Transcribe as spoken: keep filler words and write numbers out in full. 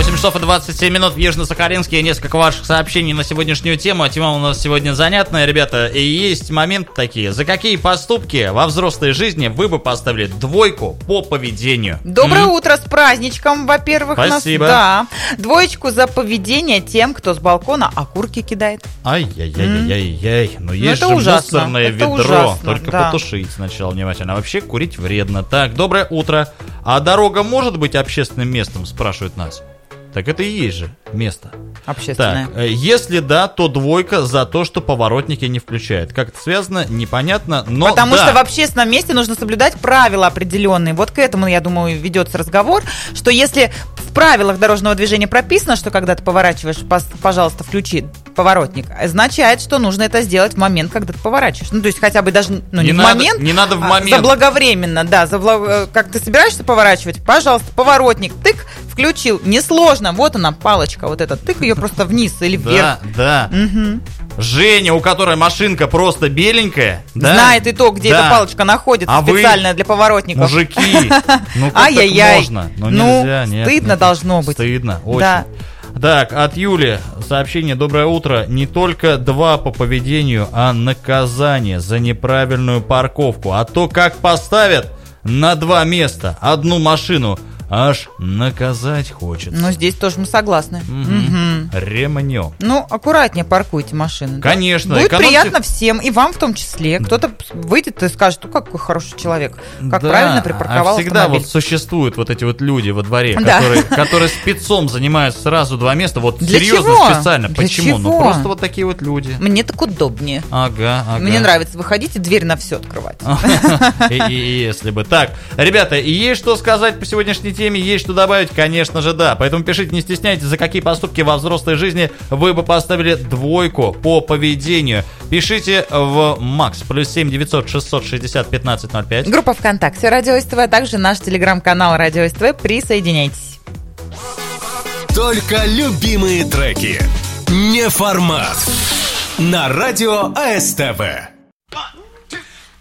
восемь часов и двадцать семь минут в Южно-Сахалинске. Несколько ваших сообщений на сегодняшнюю тему. Тема у нас сегодня занятная, ребята. И есть моменты такие. За какие поступки во взрослой жизни вы бы поставили двойку по поведению? Доброе М? утро, с праздничком, во-первых. Спасибо. Нас, да. Двоечку за поведение тем, кто с балкона окурки кидает. Ай-яй-яй-яй-яй. Ну есть это же ужасно. мусорное это ведро. ужасно, Только да. потушить сначала внимательно. А вообще курить вредно. Так, доброе утро. А дорога может быть общественным местом, спрашивают нас. Так это и есть же место. Общественное. Так, если да, то двойка за то, что поворотники не включают. Как это связано, непонятно, но Потому да. что в общественном месте нужно соблюдать правила определенные. Вот к этому, я думаю, ведется разговор, что если в правилах дорожного движения прописано, что когда ты поворачиваешь, пожалуйста, включи поворотник, означает, что нужно это сделать в момент, когда ты поворачиваешь. Ну, то есть хотя бы даже ну, не, не в надо, момент, не надо в а момент. заблаговременно, да, забла... как ты собираешься поворачивать, пожалуйста, поворотник, тык, включил, несложно, вот она, палочка, вот эта, тык ее просто вниз или вверх. Да, да. Угу. Женя, у которой машинка просто беленькая, да? Знает и то, где да. эта палочка находится, а специальная для поворотников. Мужики, ну как Ай-яй-яй. так можно? Ну, ну нельзя, нет. стыдно нет, должно быть. Стыдно, очень. Да. Так, от Юли сообщение. Доброе утро. Не только два по поведению, а наказание за неправильную парковку. А то как поставят на два места одну машину, аж наказать хочется. Ну, здесь тоже мы согласны. Угу. Угу. Ремнем. Ну, аккуратнее паркуйте машины. Конечно. Да? Будет экономьте... приятно всем, и вам в том числе. Кто-то выйдет и скажет, ну, какой хороший человек, как да, правильно припарковал а всегда автомобиль. вот существуют вот эти вот люди во дворе, да. которые, которые спецом занимают сразу два места. Вот Для серьезно, чего? специально. Для Почему? чего? Ну, просто вот такие вот люди. Мне так удобнее. Ага, ага. Мне нравится выходить и дверь на все открывать. Если бы. Так, ребята, есть что сказать по сегодняшней теме, есть что добавить? Конечно же, да. Поэтому пишите, не стесняйтесь, за какие поступки во взрослой жизни вы бы поставили двойку по поведению. Пишите в Макс плюс семь девятьсот шестьсот шестьдесят пятнадцать ноль пять. Группа ВКонтакте Радио СТВ, а также наш телеграм-канал Радио СТВ. Присоединяйтесь. Только любимые треки. Не формат. На Радио СТВ.